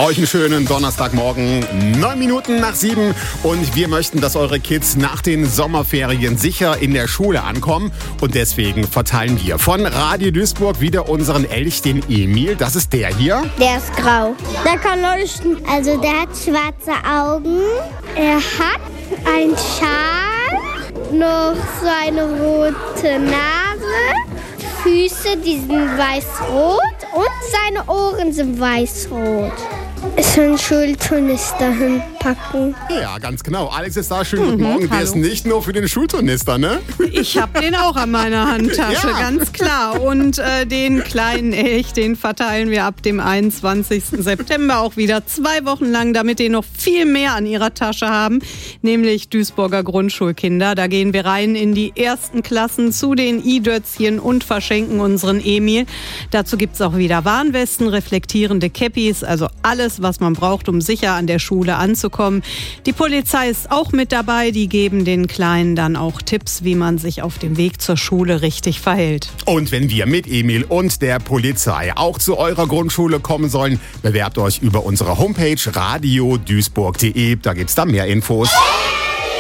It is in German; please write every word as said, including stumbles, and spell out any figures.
Euch einen schönen Donnerstagmorgen, neun Minuten nach sieben. Und wir möchten, dass eure Kids nach den Sommerferien sicher in der Schule ankommen. Und deswegen verteilen wir von Radio Duisburg wieder unseren Elch, den Emil. Das ist der hier. Der ist grau. Der kann leuchten. Also der hat schwarze Augen. Er hat einen Schal, noch so eine rote Nase, Füße, die sind weiß-rot und seine Ohren sind weiß-rot. Ist ein Schulturnister hinpacken. Ja, ganz genau. Alex ist da. Schönen guten mhm, Morgen. Der hallo. ist nicht nur für den Schulturnister, ne? Ich habe den auch an meiner Handtasche, ja. Ganz klar. Und äh, den kleinen Elch, den verteilen wir ab dem einundzwanzigsten September auch wieder zwei Wochen lang, damit die noch viel mehr an ihrer Tasche haben, nämlich Duisburger Grundschulkinder. Da gehen wir rein in die ersten Klassen zu den i-Dötzchen und verschenken unseren Emil. Dazu gibt's auch wieder Warnwesten, reflektierende Käppis, also alles, was man braucht, um sicher an der Schule anzukommen. Die Polizei ist auch mit dabei. Die geben den Kleinen dann auch Tipps, wie man sich auf dem Weg zur Schule richtig verhält. Und wenn wir mit Emil und der Polizei auch zu eurer Grundschule kommen sollen, bewerbt euch über unsere Homepage radio duisburg punkt de. Da gibt's da mehr Infos.